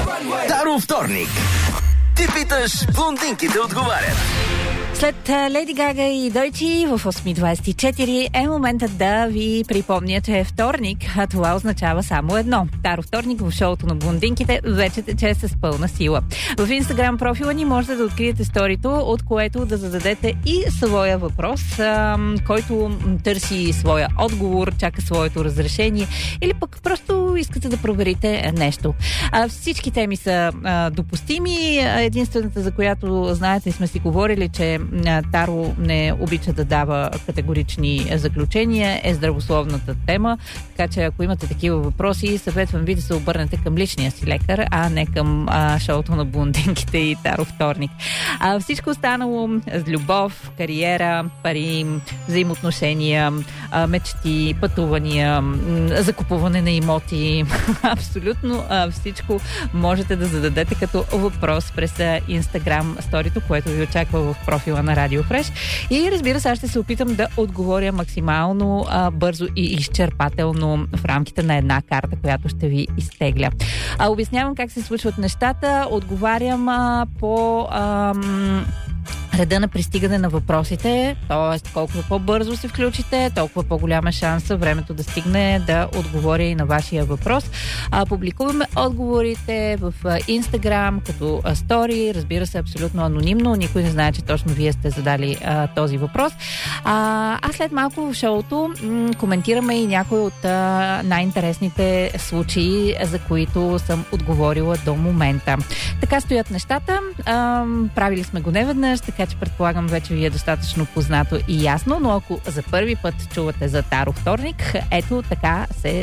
Таро вторник. Ти питаш, блондинките отговарят. След Леди Гага и Дойчи в 8.24 е моментът да ви припомня, че е вторник, а това означава само едно. Таро вторник в шоуто на блондинките вече тече с пълна сила. В Инстаграм профила ни можете да откриете сторито, от което да зададете и своя въпрос, който търси своя отговор, чака своето разрешение или пък просто искате да проверите нещо. Всички теми са допустими. Единствената, за която знаете, сме си говорили, че Таро не обича да дава категорични заключения, е здравословната тема. Така че ако имате такива въпроси, съветвам ви да се обърнете към личния си лекар, а не към шоуто на блондинките и Таро вторник. Всичко останало с любов, кариера, пари, взаимоотношения, мечти, пътувания, закупуване на имоти, абсолютно всичко можете да зададете като въпрос през Инстаграм сторито, което ви очаква в профила на Радио Фреш. И разбира се, аз ще се опитам да отговоря максимално бързо и изчерпателно в рамките на една карта, която ще ви изтегля. Обяснявам как се случват нещата. Отговарям по реда на пристигане на въпросите, т.е. колкото по-бързо се включите, толкова по-голяма шанса времето да стигне да отговоря и на вашия въпрос. Публикуваме отговорите в Инстаграм като стори, разбира се, абсолютно анонимно, никой не знае, че точно вие сте задали този въпрос. А след малко в шоуто коментираме и някои от най-интересните случаи, за които съм отговорила до момента. Така стоят нещата. Правили сме го неведнъж, така че предполагам вече ви е достатъчно познато и ясно, но ако за първи път чувате за Таро вторник, ето така се